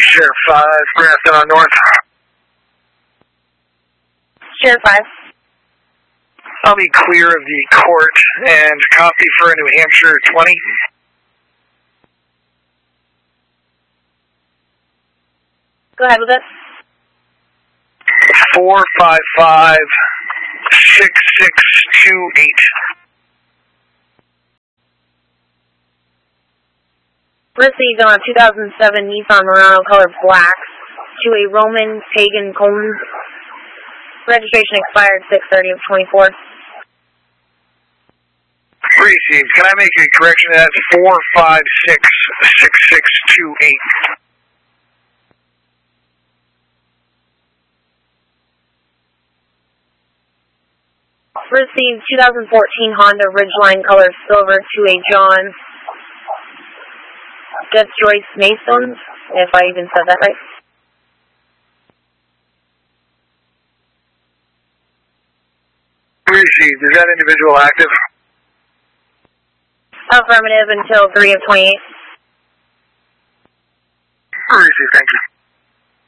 Sheriff 5, Grafton on North. Sheriff 5. I'll be clear of the court and copy for New Hampshire 20. Go ahead with it. 455-6628. Received on a 2007 Nissan Murano colored black to a Roman Pagan Combs. Registration expired 6/30 of 24. Received. Can I make a correction? That's 456-6628. Received 2014 Honda Ridgeline color silver to a John Joyce Mason, if I even said that right. Received. Is that individual active? Affirmative until 3 of 28. Received. Thank you.